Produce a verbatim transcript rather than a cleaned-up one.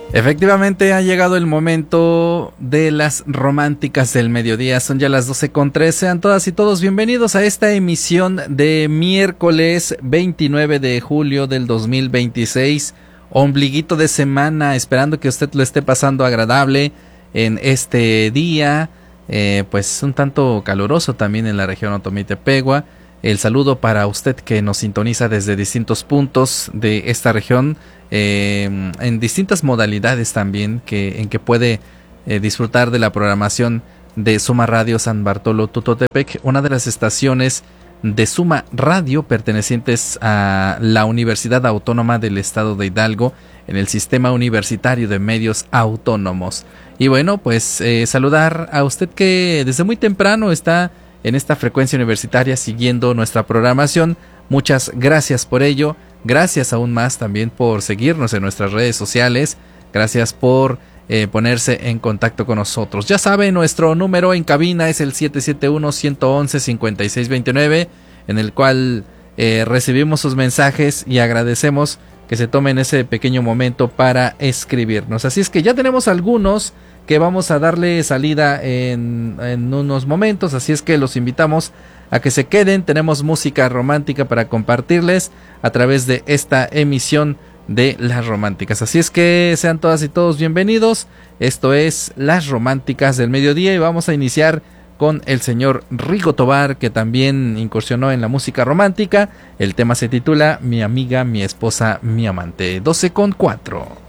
Efectivamente ha llegado el momento de las románticas del mediodía, son ya las doce con tres, sean todas y todos bienvenidos a esta emisión de miércoles veintinueve de julio del dos mil veintiséis, ombliguito de semana, esperando que usted lo esté pasando agradable en este día, eh, pues un tanto caluroso también en la región Otomí-Tepegua. El saludo para usted que nos sintoniza desde distintos puntos de esta región, eh, en distintas modalidades también que, en que puede eh, disfrutar de la programación de Suma Radio San Bartolo Tutotepec, una de las estaciones de Suma Radio pertenecientes a la Universidad Autónoma del Estado de Hidalgo en el Sistema Universitario de Medios Autónomos. Y bueno, pues eh, saludar a usted que desde muy temprano está en esta frecuencia universitaria siguiendo nuestra programación. Muchas gracias por ello. Gracias aún más también por seguirnos en nuestras redes sociales. Gracias por eh, ponerse en contacto con nosotros. Ya saben, nuestro número en cabina es el siete siete uno, uno uno uno, cinco seis dos nueve, en el cual eh, recibimos sus mensajes y agradecemos que se tomen ese pequeño momento para escribirnos. Así es que ya tenemos algunos que vamos a darle salida en, en unos momentos, así es que los invitamos a que se queden. Tenemos música romántica para compartirles a través de esta emisión de Las Románticas, así es que sean todas y todos bienvenidos. Esto es Las Románticas del Mediodía y vamos a iniciar con el señor Rigo Tobar, que también incursionó en la música romántica. El tema se titula Mi amiga, mi esposa, mi amante. doce con cuatro.